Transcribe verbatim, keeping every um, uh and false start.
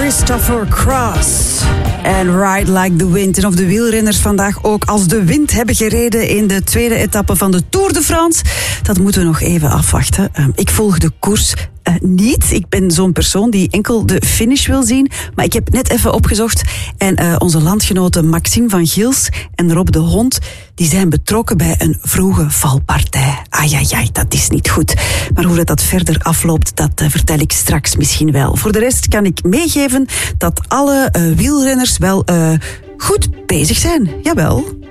Christopher Cross en Ride Like the Wind. En of de wielrenners vandaag ook als de wind hebben gereden in de tweede etappe van de Tour de France, dat moeten we nog even afwachten. Uh, ik volg de koers uh, niet. Ik ben zo'n persoon die enkel de finish wil zien. Maar ik heb net even opgezocht en uh, onze landgenoten Maxime van Gils en Rob de Hond, die zijn betrokken bij een vroege valpartij. Ai, ai, ai, dat is niet goed. Maar hoe dat, dat verder afloopt, dat uh, vertel ik straks misschien wel. Voor de rest kan ik meegeven dat alle uh, wielrenners wel uh, goed bezig zijn. Jawel.